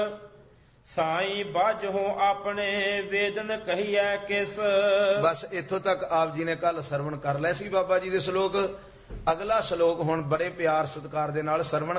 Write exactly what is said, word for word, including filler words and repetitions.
ਸਾਈ ਬਾਝੋ ਆਪਣੇ ਵੇਦਨ ਕਹੀਐ ਕਿਸ। ਬਸ ਇੱਥੋਂ ਤੱਕ ਆਪ ਜੀ ਨੇ ਕੱਲ ਸਰਵਣ ਕਰ ਲਿਆ ਸੀ ਬਾਬਾ ਜੀ ਦੇ ਸ਼ਲੋਕ। ਅਗਲਾ ਸ਼ਲੋਕ ਹੁਣ ਬੜੇ ਪਿਆਰ ਸਤਿਕਾਰ ਦੇ ਨਾਲ ਸਰਵਣ